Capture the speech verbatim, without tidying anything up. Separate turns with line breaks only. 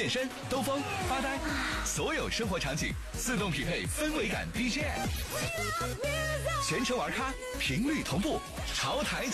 健身、兜风、发呆，所有生活场景自动匹配氛围感 B G M， 全程玩咖，频率同步，潮台。